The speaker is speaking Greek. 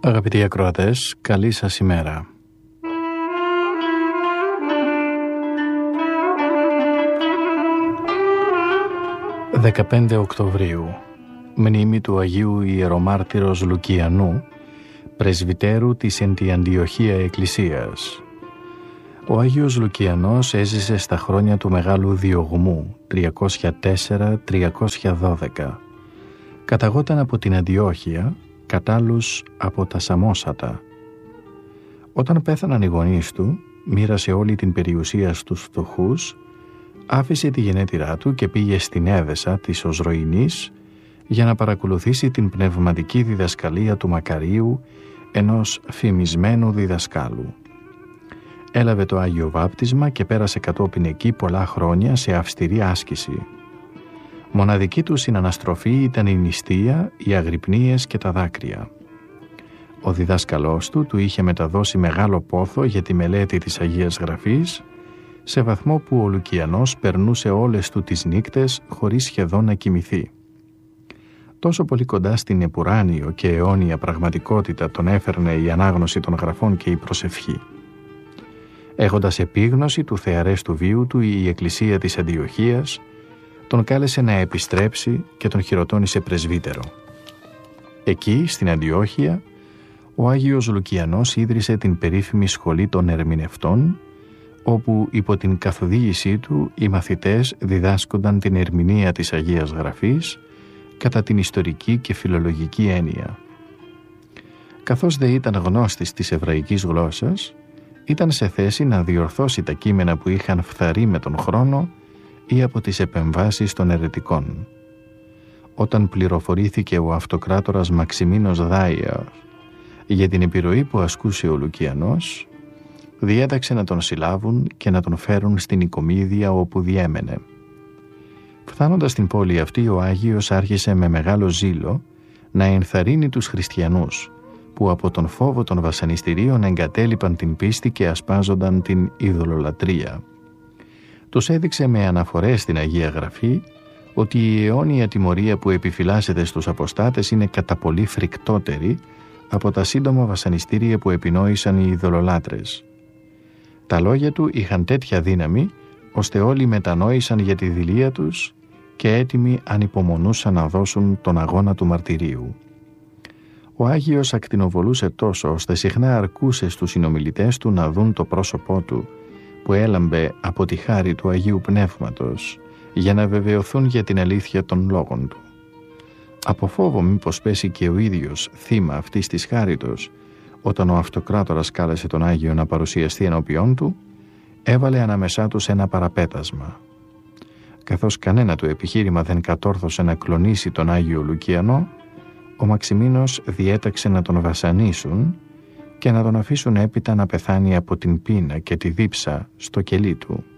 Αγαπητοί ακροατές, καλή σας ημέρα. «15 Οκτωβρίου, μνήμη του Αγίου Ιερομάρτυρος Λουκιανού, πρεσβυτέρου της Αντιοχία Εκκλησίας. Ο Άγιος Λουκιανός έζησε στα χρόνια του Μεγάλου Διωγμού, 304-312. Καταγόταν από την Αντιόχεια, κατάλλους από τα Σαμόσατα. Όταν πέθαναν οι γονείς του, μοίρασε όλη την περιουσία στους φτωχούς, άφησε τη γενέτειρά του και πήγε στην Έδεσα της Οσροϊνής για να παρακολουθήσει την πνευματική διδασκαλία του Μακαρίου, ενός φημισμένου διδασκάλου. Έλαβε το Άγιο Βάπτισμα και πέρασε κατόπιν εκεί πολλά χρόνια σε αυστηρή άσκηση. Μοναδική του συναναστροφή ήταν η νηστεία, οι αγρυπνίες και τα δάκρυα. Ο διδάσκαλός του είχε μεταδώσει μεγάλο πόθο για τη μελέτη της Αγίας Γραφής, σε βαθμό που ο Λουκιανός περνούσε όλες του τις νύκτες χωρίς σχεδόν να κοιμηθεί. Τόσο πολύ κοντά στην επουράνιο και αιώνια πραγματικότητα τον έφερνε η ανάγνωση των γραφών και η προσευχή. Έχοντας επίγνωση του θεαρέστου βίου του, η Εκκλησία της Αντιοχίας τον κάλεσε να επιστρέψει και τον χειροτώνησε πρεσβύτερο. Εκεί, στην Αντιόχεια, ο Άγιος Λουκιανός ίδρυσε την περίφημη σχολή των ερμηνευτών, όπου υπό την καθοδήγησή του οι μαθητές διδάσκονταν την ερμηνεία της Αγίας Γραφής κατά την ιστορική και φιλολογική έννοια. Καθώς δεν ήταν γνώστης της εβραϊκής γλώσσας, ήταν σε θέση να διορθώσει τα κείμενα που είχαν φθαρεί με τον χρόνο ή από τις επεμβάσεις των αιρετικών. Όταν πληροφορήθηκε ο αυτοκράτορας Μαξιμίνος Δάια για την επιρροή που ασκούσε ο Λουκιανός, διέταξε να τον συλλάβουν και να τον φέρουν στην Οικομίδια όπου διέμενε. Φτάνοντας στην πόλη αυτή, ο Άγιος άρχισε με μεγάλο ζήλο να ενθαρρύνει τους χριστιανούς, που από τον φόβο των βασανιστηρίων εγκατέλειπαν την πίστη και ασπάζονταν την ειδωλολατρία. Τους έδειξε με αναφορές στην Αγία Γραφή ότι η αιώνια τιμωρία που επιφυλάσσεται στους αποστάτες είναι κατά πολύ φρικτότερη από τα σύντομα βασανιστήρια που επινόησαν οι ειδωλολάτρες. Τα λόγια του είχαν τέτοια δύναμη, ώστε όλοι μετανόησαν για τη δειλία τους και έτοιμοι ανυπομονούσαν να δώσουν τον αγώνα του μαρτυρίου. Ο Άγιος ακτινοβολούσε τόσο, ώστε συχνά αρκούσε στους συνομιλητές του να δουν το πρόσωπό του, που έλαμπε από τη χάρη του Αγίου Πνεύματος, για να βεβαιωθούν για την αλήθεια των λόγων του. Από φόβο μήπως πέσει και ο ίδιος θύμα αυτής της χάριτος, όταν ο αυτοκράτορας κάλεσε τον Άγιο να παρουσιαστεί ενώπιόν του, έβαλε ανάμεσά τους ένα παραπέτασμα. Καθώς κανένα του επιχείρημα δεν κατόρθωσε να κλονίσει τον Άγιο Λουκιανό, ο Μαξιμίνος διέταξε να τον βασανίσουν και να τον αφήσουν έπειτα να πεθάνει από την πείνα και τη δίψα στο κελί του.